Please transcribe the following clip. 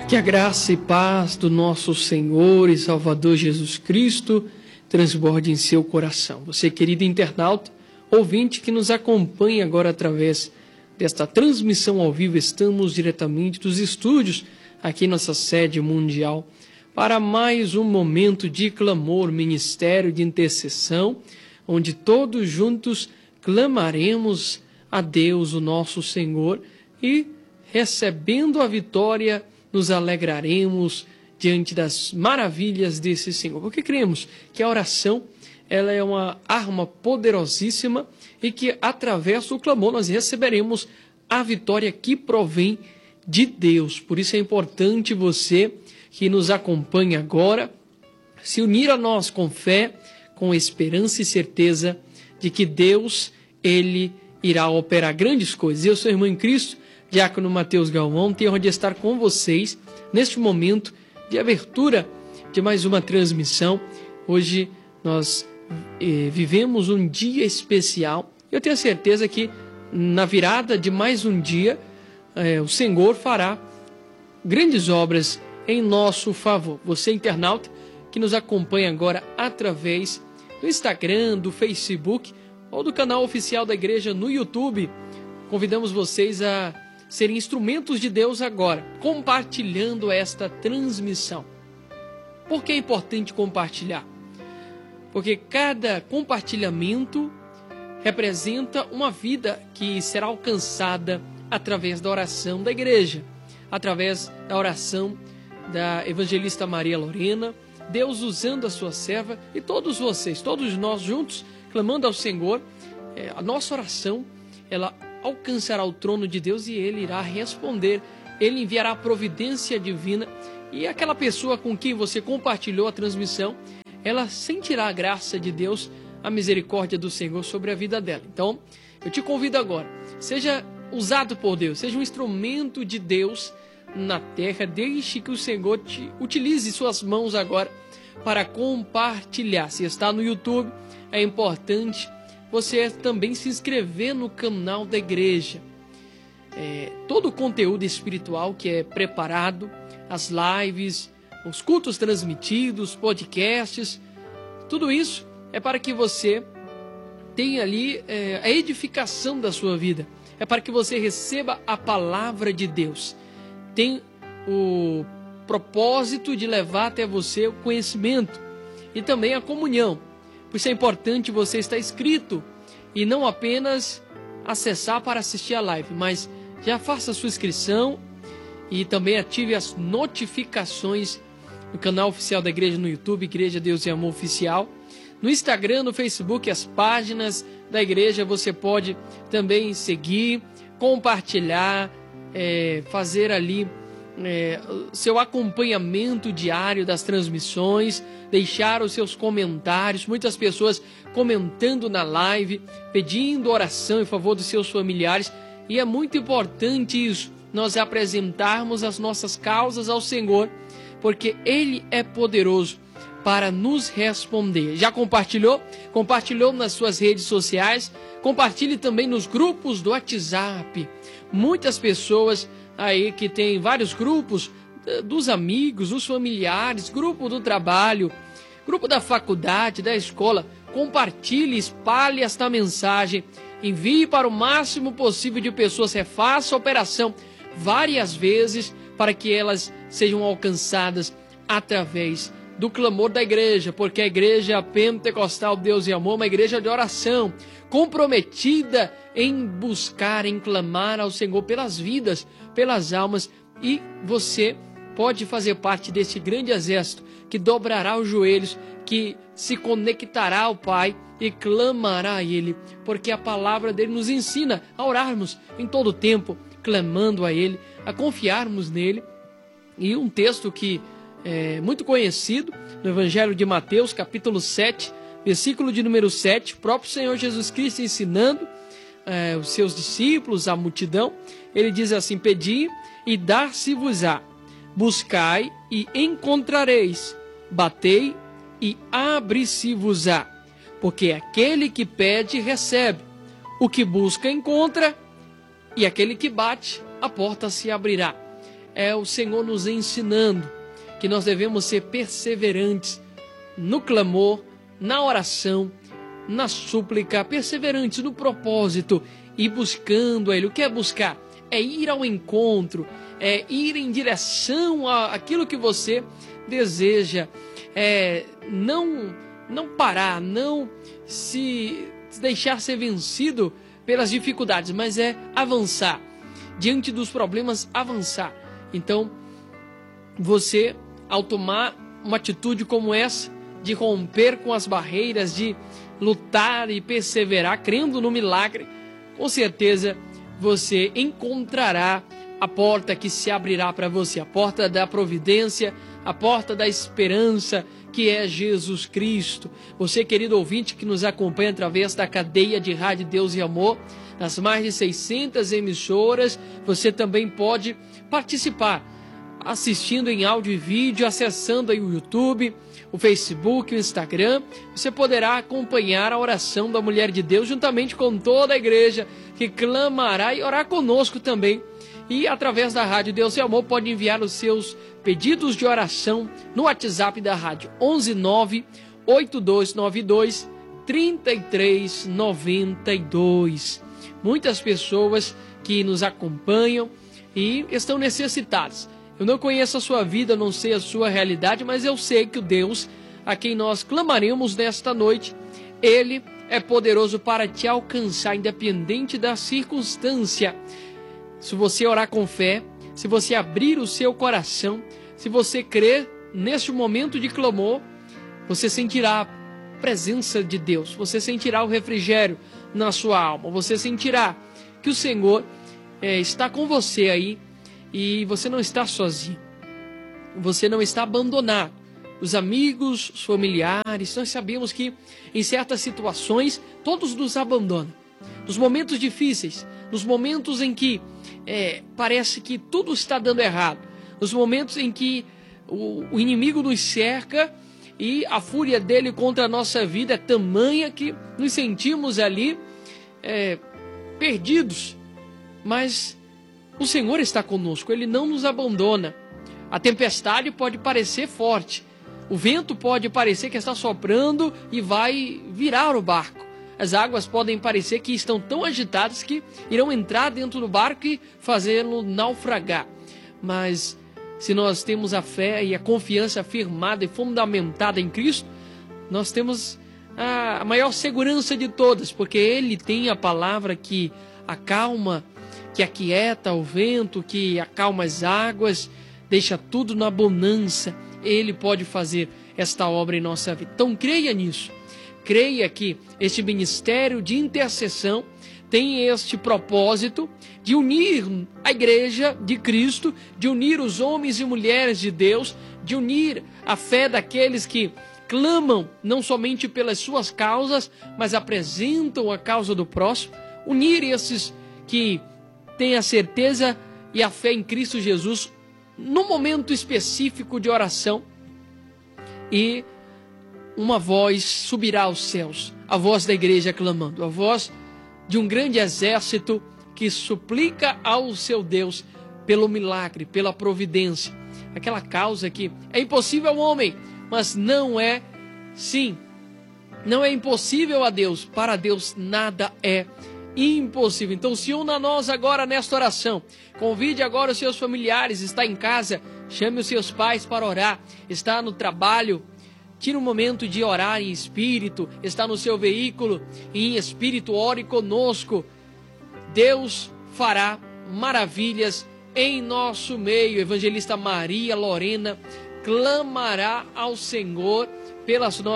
Que a graça e paz do nosso Senhor e Salvador Jesus Cristo transborde em seu coração. Você, querido internauta, ouvinte que nos acompanha agora através desta transmissão ao vivo, estamos diretamente dos estúdios aqui em nossa sede mundial para mais um momento de clamor, ministério de intercessão, onde todos juntos clamaremos a Deus, o nosso Senhor, e recebendo a vitória, nos alegraremos diante das maravilhas desse Senhor. Porque cremos que a oração ela é uma arma poderosíssima e que através do clamor nós receberemos a vitória que provém de Deus. Por isso é importante você que nos acompanha agora se unir a nós com fé, com esperança e certeza de que Deus, Ele irá operar grandes coisas. Eu sou irmão em Cristo, Diácono Mateus Galvão, tenho a honra de estar com vocês neste momento de abertura de mais uma transmissão. Hoje nós vivemos um dia especial. Eu tenho certeza que na virada de mais um dia, o Senhor fará grandes obras em nosso favor. Você, internauta, que nos acompanha agora através do Instagram, do Facebook ou do canal oficial da igreja no YouTube, convidamos vocês a serem instrumentos de Deus agora, compartilhando esta transmissão. Por que é importante compartilhar? Porque cada compartilhamento representa uma vida que será alcançada através da oração da igreja, através da oração da evangelista Maria Lorena, Deus usando a sua serva e todos vocês, todos nós juntos, clamando ao Senhor. A nossa oração, ela alcançará o trono de Deus e Ele irá responder. Ele enviará a providência divina e aquela pessoa com quem você compartilhou a transmissão, ela sentirá a graça de Deus, a misericórdia do Senhor sobre a vida dela. Então, eu te convido agora, seja usado por Deus, seja um instrumento de Deus na terra, deixe que o Senhor te utilize suas mãos agora para compartilhar. Se está no YouTube, é importante você também se inscrever no canal da igreja. Todo o conteúdo espiritual que é preparado, as lives, os cultos transmitidos, podcasts, tudo isso é para que você tenha ali a edificação da sua vida. É para que você receba a palavra de Deus. Tem o propósito de levar até você o conhecimento e também a comunhão. Por isso é importante você estar inscrito e não apenas acessar para assistir a live, mas já faça a sua inscrição e também ative as notificações no canal oficial da igreja no YouTube, Igreja Deus e Amor Oficial. No Instagram, no Facebook, as páginas da igreja você pode também seguir, compartilhar, fazer ali seu acompanhamento diário das transmissões, deixar os seus comentários, muitas pessoas comentando na live, pedindo oração em favor dos seus familiares, e é muito importante isso, nós apresentarmos as nossas causas ao Senhor, porque Ele é poderoso para nos responder. Já compartilhou? Compartilhou nas suas redes sociais, compartilhe também nos grupos do WhatsApp. Muitas pessoas aí que tem vários grupos dos amigos, dos familiares, grupo do trabalho, grupo da faculdade, da escola. Compartilhe, espalhe esta mensagem, envie para o máximo possível de pessoas, refaça a operação várias vezes para que elas sejam alcançadas através do clamor da igreja, porque a igreja pentecostal Deus e Amor é uma igreja de oração, comprometida em buscar, em clamar ao Senhor pelas vidas, pelas almas, e você pode fazer parte desse grande exército que dobrará os joelhos, que se conectará ao Pai e clamará a Ele, porque a palavra dele nos ensina a orarmos em todo o tempo, clamando a Ele, a confiarmos nele. E um texto que é muito conhecido no Evangelho de Mateus, capítulo 7, versículo de número 7, o próprio Senhor Jesus Cristo ensinando os seus discípulos, a multidão, ele diz assim: pedi e dar-se-vos-á, buscai e encontrareis, batei e abre-se-vos-á, porque aquele que pede recebe, o que busca encontra, e aquele que bate, a porta se abrirá. é o Senhor nos ensinando que nós devemos ser perseverantes no clamor, na oração, na súplica, perseverantes no propósito e buscando Ele. O que é buscar? É ir ao encontro, é ir em direção àquilo que você deseja, não parar, não se deixar ser vencido pelas dificuldades, mas é avançar, diante dos problemas, avançar. Então, você, ao tomar uma atitude como essa, de romper com as barreiras, de lutar e perseverar, crendo no milagre, com certeza você encontrará a porta que se abrirá para você, a porta da providência, a porta da esperança, que é Jesus Cristo. Você, querido ouvinte, que nos acompanha através da cadeia de Rádio Deus e Amor, nas mais de 600 emissoras, você também pode participar, assistindo em áudio e vídeo, acessando aí o YouTube, o Facebook, o Instagram. Você poderá acompanhar a oração da Mulher de Deus juntamente com toda a igreja que clamará e orar conosco também. E através da Rádio Deus e Amor pode enviar os seus pedidos de oração no WhatsApp da rádio 11982923392. Muitas pessoas que nos acompanham e estão necessitadas. Eu não conheço a sua vida, não sei a sua realidade, mas eu sei que o Deus a quem nós clamaremos nesta noite, Ele é poderoso para te alcançar, independente da circunstância. Se você orar com fé, se você abrir o seu coração, se você crer neste momento de clamor, você sentirá a presença de Deus, você sentirá o refrigério na sua alma, você sentirá que o Senhor está com você aí e você não está sozinho, você não está abandonado. Os amigos, os familiares, nós sabemos que em certas situações todos nos abandonam. Nos momentos difíceis, nos momentos em que parece que tudo está dando errado, nos momentos em que o inimigo nos cerca e a fúria dele contra a nossa vida é tamanha que nos sentimos ali perdidos. Mas o Senhor está conosco, Ele não nos abandona. A tempestade pode parecer forte, o vento pode parecer que está soprando e vai virar o barco. As águas podem parecer que estão tão agitadas que irão entrar dentro do barco e fazê-lo naufragar. Mas se nós temos a fé e a confiança firmada e fundamentada em Cristo, nós temos a maior segurança de todas, porque Ele tem a palavra que acalma, que aquieta o vento, que acalma as águas, deixa tudo na bonança. Ele pode fazer esta obra em nossa vida. Então creia nisso. Creia que este ministério de intercessão tem este propósito de unir a igreja de Cristo, de unir os homens e mulheres de Deus, de unir a fé daqueles que clamam não somente pelas suas causas, mas apresentam a causa do próximo, unir esses que têm a certeza e a fé em Cristo Jesus no momento específico de oração, e uma voz subirá aos céus, a voz da igreja clamando, a voz de um grande exército que suplica ao seu Deus pelo milagre, pela providência, aquela causa que é impossível ao homem, mas não é impossível a Deus. Para Deus nada é impossível. Então se una a nós agora nesta oração. Convide agora os seus familiares. Está em casa, chame os seus pais para orar. Está no trabalho, tire um momento de orar em espírito. Está no seu veículo, em espírito, ore conosco. Deus fará maravilhas em nosso meio. Evangelista Maria Lorena clamará ao Senhor pelas nossas